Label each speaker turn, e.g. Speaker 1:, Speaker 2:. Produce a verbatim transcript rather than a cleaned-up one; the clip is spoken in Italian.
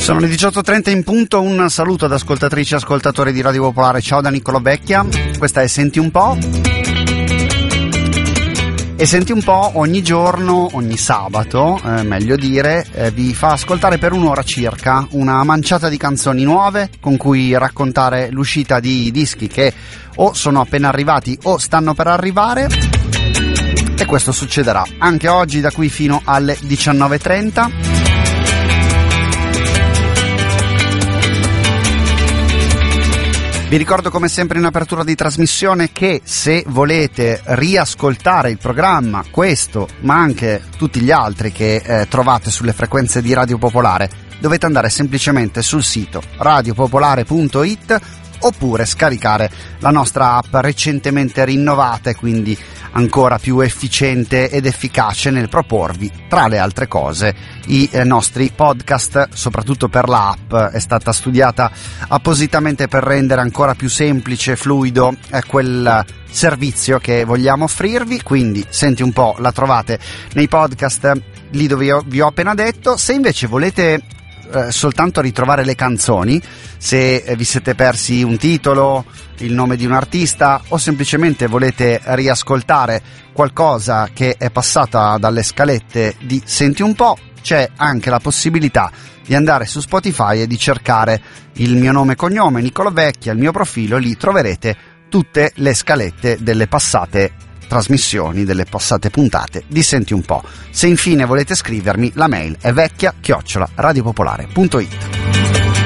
Speaker 1: Sono le diciotto e trenta in punto, un saluto ad ascoltatrici e ascoltatori di Radio Popolare. Ciao da Niccolò Vecchia, questa è Senti un po'. E Senti un po' ogni giorno, ogni sabato, eh, meglio dire, eh, vi fa ascoltare per un'ora circa una manciata di canzoni nuove con cui raccontare l'uscita di dischi che o sono appena arrivati o stanno per arrivare. E questo succederà anche oggi da qui fino alle diciannove e trenta. Vi ricordo come sempre in apertura di trasmissione che se volete riascoltare il programma, questo ma anche tutti gli altri che eh, trovate sulle frequenze di Radio Popolare, dovete andare semplicemente sul sito radiopopolare punto it oppure scaricare la nostra app recentemente rinnovata e quindi ancora più efficiente ed efficace nel proporvi, tra le altre cose, i eh, nostri podcast. Soprattutto per l'app è stata studiata appositamente per rendere ancora più semplice e fluido eh, quel servizio che vogliamo offrirvi. Quindi Senti un po' la trovate nei podcast lì dove io vi ho appena detto. Se invece volete Eh, soltanto ritrovare le canzoni, se eh, vi siete persi un titolo, il nome di un artista o semplicemente volete riascoltare qualcosa che è passata dalle scalette di Senti un po', c'è anche la possibilità di andare su Spotify e di cercare il mio nome e cognome, Niccolò Vecchia, il mio profilo. Lì troverete tutte le scalette delle passate trasmissioni, delle passate puntate di Senti un po'. Se infine volete scrivermi, la mail è vecchia chiocciola radiopopolare punto it.